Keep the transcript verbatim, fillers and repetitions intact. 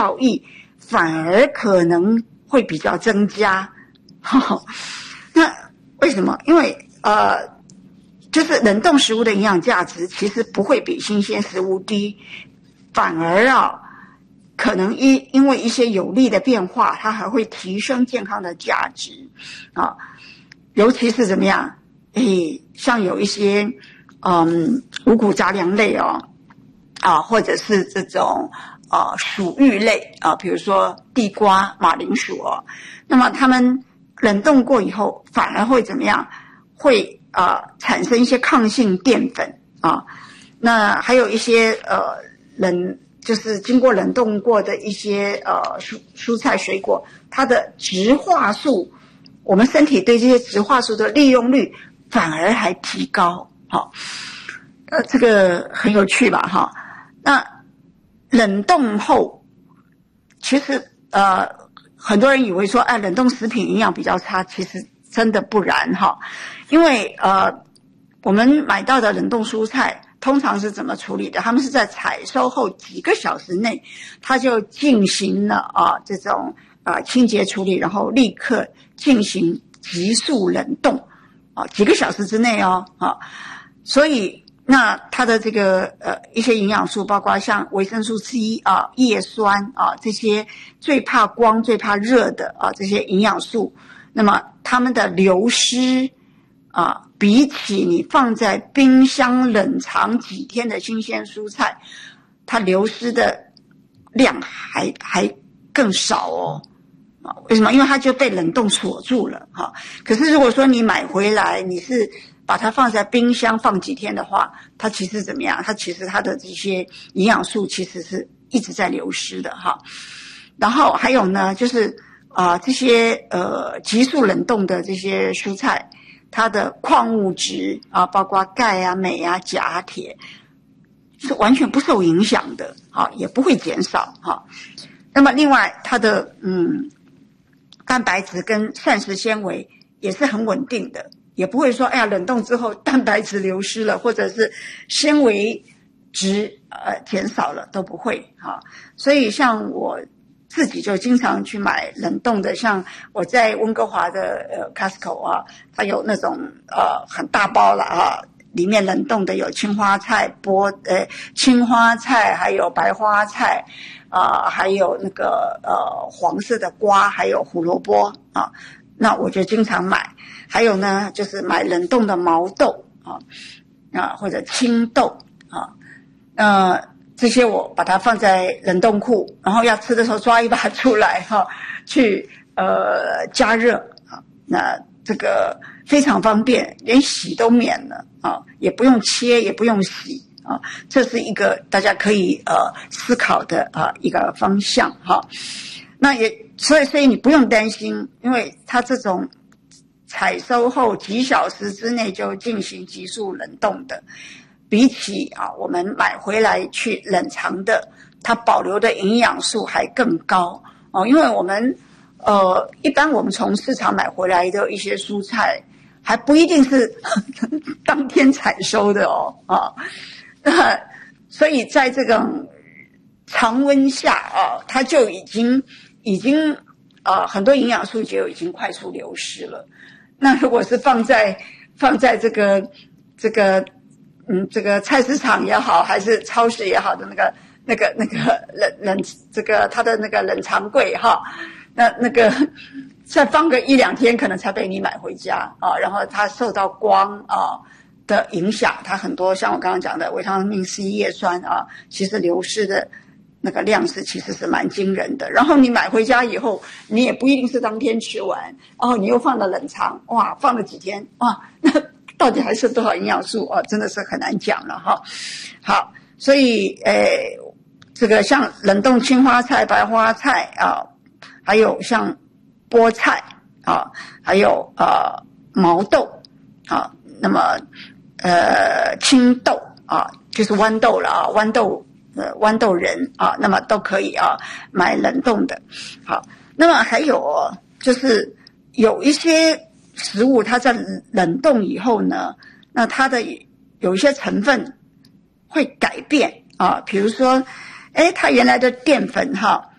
效益反而可能会比较增加。那为什么？因为呃，就是冷冻食物的营养价值其实不会比新鲜食物低，反而啊，可能因因为一些有利的变化，它还会提升健康的价值啊。尤其是怎么样？诶，像有一些嗯五谷杂粮类哦，啊，或者是这种呃薯芋类啊，比如说地瓜、马铃薯哦，那么它们冷冻过以后，反而会怎么样？会啊、呃、产生一些抗性淀粉啊。那还有一些呃冷，就是经过冷冻过的一些呃蔬蔬菜水果，它的植化素，我们身体对这些植化素的利用率反而还提高。好，呃，这个很有趣吧？哈，那冷冻后，其实呃。很多人以为说，哎，冷冻食品营养比较差，其实真的不然哈，因为呃，我们买到的冷冻蔬菜通常是怎么处理的？他们是在采收后几个小时内，它就进行了啊这种啊清洁处理，然后立刻进行急速冷冻啊，几个小时之内哦啊，所以。那它的这个呃一些营养素，包括像维生素 C 啊、叶酸啊这些最怕光、最怕热的啊这些营养素，那么它们的流失啊，比起你放在冰箱冷藏几天的新鲜蔬菜，它流失的量还还更少哦。为什么？因为它就被冷冻锁住了哈。可是如果说你买回来，你是把它放在冰箱放几天的话，它其实怎么样？它其实它的这些营养素其实是一直在流失的哈。然后还有呢，就是啊、呃、这些呃急速冷冻的这些蔬菜，它的矿物质啊，包括钙啊、镁啊、钾啊、铁，是完全不受影响的啊，也不会减少哈。那么另外它的嗯。蛋白质跟膳食纤维也是很稳定的，也不会说哎呀冷冻之后蛋白质流失了，或者是纤维值呃减少了，都不会哈。所以像我自己就经常去买冷冻的，像我在温哥华的呃 Costco 啊，它有那种呃很大包了啊，里面冷冻的有青花菜、菠呃青花菜，还有白花菜。啊、呃，还有那个呃黄色的瓜，还有胡萝卜啊，那我就经常买。还有呢，就是买冷冻的毛豆啊啊或者青豆啊，呃这些我把它放在冷冻库，然后要吃的时候抓一把出来哈、啊，去呃加热啊，那这个非常方便，连洗都免了啊，也不用切，也不用洗。啊，这是一个大家可以呃思考的啊、呃、一个方向哈。那也所以所以你不用担心，因为它这种采收后几小时之内就进行急速冷冻的，比起啊我们买回来去冷藏的，它保留的营养素还更高哦。因为我们呃一般我们从市场买回来的一些蔬菜，还不一定是当天采收的哦啊。那所以在这种常温下啊，它就已经已经啊很多营养素就已经快速流失了。那如果是放在放在这个这个嗯这个菜市场也好，还是超市也好的那个那个那个冷冷这个它的那个冷藏柜哈，那那个再放个一两天，可能才被你买回家啊，然后它受到光啊。的影响，它很多像我刚刚讲的维他命 C、叶酸啊，其实流失的那个量是其实是蛮惊人的。然后你买回家以后，你也不一定是当天吃完，然后你又放了冷藏，哇，放了几天，哇，那到底还是多少营养素啊？真的是很难讲了哈。好，所以呃，这个像冷冻青花菜、白花菜啊，还有像菠菜啊，还有呃毛豆啊，那么。呃，青豆啊，就是豌豆了啊，豌豆呃，豌豆仁啊，那么都可以啊，买冷冻的。好，那么还有哦，就是有一些食物它在冷冻以后呢，那它的有一些成分会改变啊，比如说，哎，它原来的淀粉哈